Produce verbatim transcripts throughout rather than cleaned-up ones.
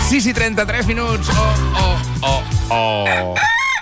sis i trenta-tres minuts. Oh, oh, oh, oh.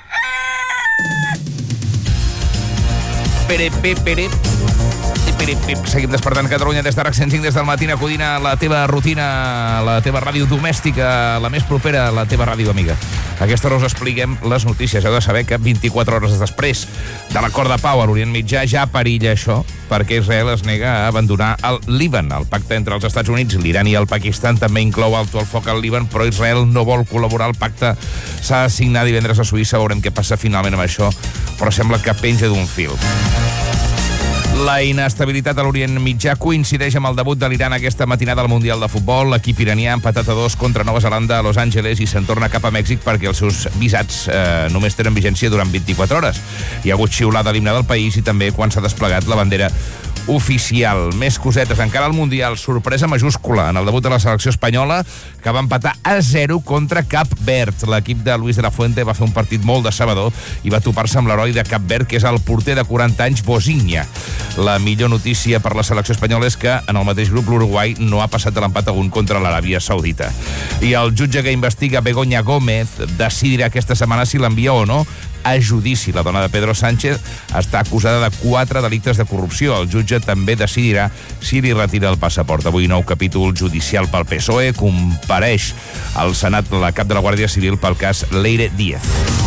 Pere, pere, pere. Seguim despertant Catalunya des de RAC cent cinc, des del Matina Codina, la teva rutina, la teva ràdio domèstica, la més propera, la teva ràdio amiga. A aquesta hora us expliquem les notícies. Heu de saber que vint-i-quatre hores després de l'acord de pau a l'Orient Mitjà ja perilla això, perquè Israel es nega a abandonar el Líban. El pacte entre els Estats Units, l'Iran i el Pakistan també inclou alto el foc al Líban, però Israel no vol col·laborar. El pacte s'ha de signar divendres a Suïssa. Veurem què passa finalment amb això, però sembla que penja d'un fil. La inestabilitat a l'Orient Mitjà coincideix amb el debut de l'Iran aquesta matinada al Mundial de Futbol. L'equip iranià ha empatat a dos contra Nova Zelanda a Los Angeles i se'n torna cap a Mèxic perquè els seus visats eh, només tenen vigència durant vint-i-quatre hores. Hi ha hagut xiulada a l'himne del país i també quan s'ha desplegat la bandera oficial. Més cosetes. Encara al Mundial, sorpresa majúscula en el debut de la selecció espanyola, que va empatar a zero contra Cap Verd. L'equip de Luis de la Fuente va fer un partit molt decebedor i va topar-se amb l'heroi de Cap Verd, que és el porter de quaranta anys, Bosigna. La millor notícia per la selecció espanyola és que en el mateix grup l'Uruguai no ha passat de l'empat a un contra l'Aràbia Saudita. I el jutge que investiga Begoña Gómez decidirà aquesta setmana si l'envia o no a judici. La dona de Pedro Sánchez està acusada de quatre delictes de corrupció. El jutge també decidirà si li retira el passaport. Avui nou capítol judicial pel P S O E. Compareix al Senat la cap de la Guàrdia Civil pel cas Leire Díez.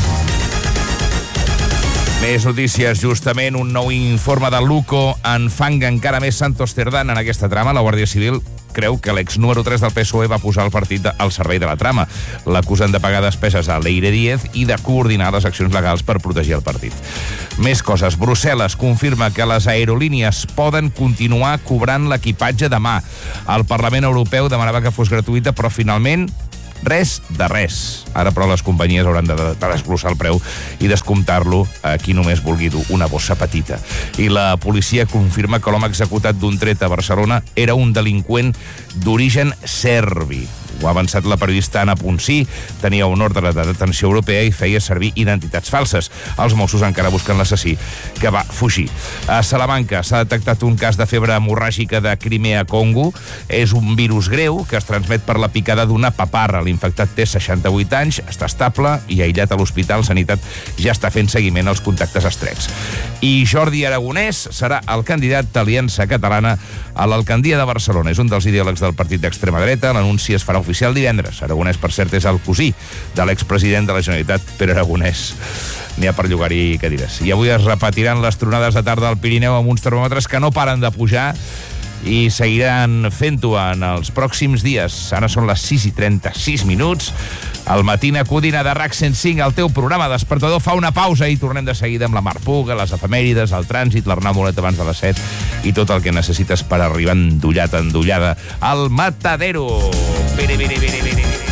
Més notícies. Justament un nou informe de l'U C O enfanga encara més Santos Cerdán en aquesta trama. La Guàrdia Civil creu que l'ex número tres del P S O E va posar el partit al servei de la trama. L'acusen de pagar despeses a Leire Díez i de coordinar les accions legals per protegir el partit. Més coses. Brussel·les confirma que les aerolínies poden continuar cobrant l'equipatge demà. El Parlament Europeu demanava que fos gratuïta, però finalment res de res. Ara, però, les companyies hauran de, de desglossar el preu i descomptar-lo a qui només vulgui dur una bossa petita. I la policia confirma que l'home executat d'un tret a Barcelona era un delinqüent d'origen serbi. Ho ha avançat la periodista Anna Ponsí. Tenia un ordre de detenció europea i feia servir identitats falses. Els Mossos encara busquen l'assassí, que va fugir. A Salamanca s'ha detectat un cas de febre hemorràgica de Crimea-Congo. És un virus greu que es transmet per la picada d'una paparra. L'infectat té seixanta-vuit anys, està estable i aïllat a l'hospital. Sanitat ja està fent seguiment als contactes estrets. I Jordi Aragonès serà el candidat d'Aliança Catalana a l'alcaldia de Barcelona. És un dels ideòlegs del partit d'extrema dreta. L'anunci es farà oficial divendres. Aragonès, per cert, és el cosí de l'expresident de la Generalitat, Pere Aragonès. N'hi ha per llogar-hi cadires. I avui es repetiran les tronades de tarda al Pirineu amb uns termòmetres que no paren de pujar i seguiran fent-ho en els pròxims dies. Ara són les sis i trenta-sis minuts. El Matina Codina de RAC cent cinc, el teu programa despertador, fa una pausa i tornem de seguida amb la Mar Puga, les efemèrides, el trànsit, l'Arnau Molet abans de les set i tot el que necessites per arribar endollat, endollada al Matadero. Pere, pere, pere, pere, pere.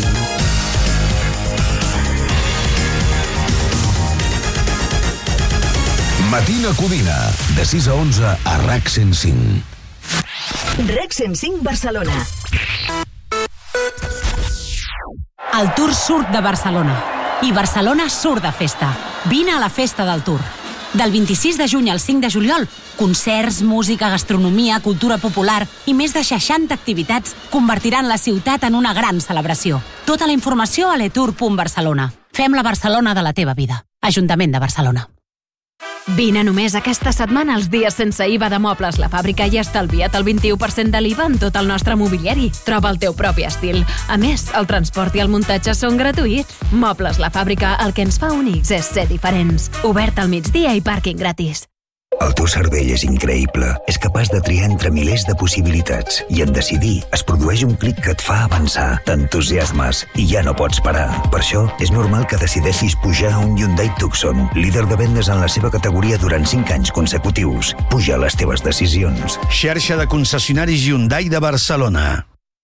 Matina Codina, de sis a onze a RAC cent cinc. RAC cent cinc Barcelona. El Tour surt de Barcelona i Barcelona surt de festa. Vine a la festa del Tour. Del vint-i-sis de juny al cinc de juliol, concerts, música, gastronomia, cultura popular i més de seixanta activitats convertiran la ciutat en una gran celebració. Tota la informació a letour punt barcelona. Fem la Barcelona de la teva vida. Ajuntament de Barcelona. Vine només aquesta setmana als dies sense I V A de Mobles La Fàbrica i estalvia't el vint-i-u per cent de l'I V A en tot el nostre mobiliari. Troba el teu propi estil. A més, el transport i el muntatge són gratuïts. Mobles La Fàbrica, el que ens fa únics és ser diferents. Obert al migdia i pàrquing gratis. El teu cervell és increïble. És capaç de triar entre milers de possibilitats. I en decidir es produeix un clic que et fa avançar. T'entusiasmes i ja no pots parar. Per això, és normal que decideixis pujar a un Hyundai Tucson, líder de vendes en la seva categoria durant cinc anys consecutius. Puja les teves decisions. Xarxa de concessionaris Hyundai de Barcelona.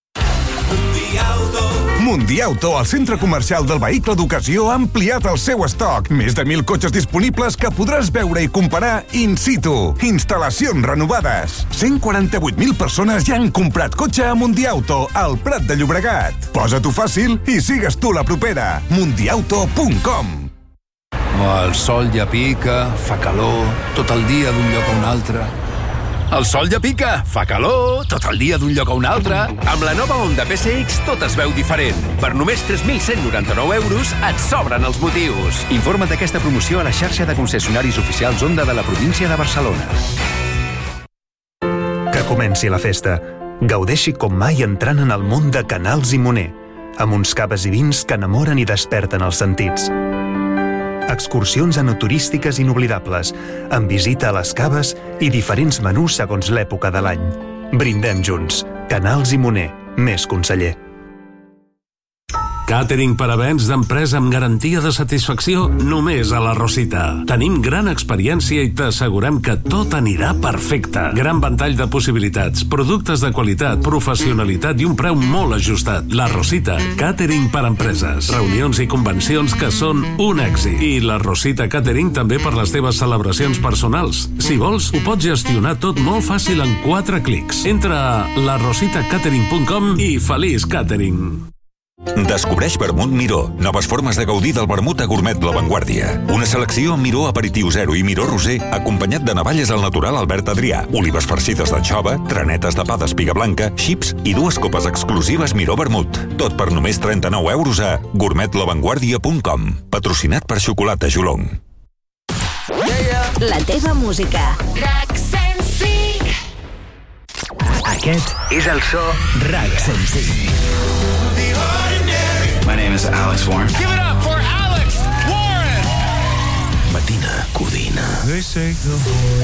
Mundiauto, el centre comercial del vehicle d'ocasió, ha ampliat el seu estoc. Més de mil cotxes disponibles que podràs veure i comparar in situ. Instal·lacions renovades. cent quaranta-vuit mil persones ja han comprat cotxe a Mundiauto, al Prat de Llobregat. Posa-t'ho fàcil i sigues tu la propera. mundiauto punt com. El sol ja pica, fa calor, tot el dia d'un lloc a un altre. El sol ja pica, fa calor, tot el dia d'un lloc a un altre. Amb la nova Honda P C X tot es veu diferent. Per només tres mil cent noranta-nou euros et sobren els motius. Informa't d'aquesta promoció a la xarxa de concessionaris oficials Honda de la província de Barcelona. Que comenci la festa. Gaudeixi com mai entrant en el món de Canals i Moner, amb uns caves i vins que enamoren i desperten els sentits. Excursions enoturístiques inoblidables, amb visita a les caves i diferents menús segons l'època de l'any. Brindem junts. Canals i Moner. Més conseller. Càtering per a events d'empresa amb garantia de satisfacció només a la Rosita. Tenim gran experiència i t'assegurem que tot anirà perfecte. Gran ventall de possibilitats, productes de qualitat, professionalitat i un preu molt ajustat. La Rosita, càtering per a empreses, reunions i convencions que són un èxit. I la Rosita Càtering també per les teves celebracions personals. Si vols, ho pots gestionar tot molt fàcil en quatre clics. Entra a la rosita catering punt com i feliç càtering. Descobreix Vermut Miró. Noves formes de gaudir del vermut a Gourmet La Vanguardia. Una selecció amb Miró Aperitiu Zero i Miró Roser, acompanyat de navalles al natural Albert Adrià, olives farcides d'anxova, tranetes de pa d'espiga blanca, xips i dues copes exclusives Miró Vermut. Tot per només trenta-nou euros a gourmet la vanguardia punt com. Patrocinat per Xocolata Jolong. La teva música. RAC cent cinc. Aquest és el so RAC cent cinc. My name is Alex Warren. Give it up for Alex Warren. Matina Codina. They say the